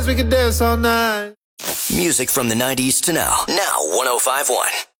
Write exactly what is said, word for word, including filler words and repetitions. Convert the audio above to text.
We could dance all night. Music from the nineties to now. Now one oh five point one.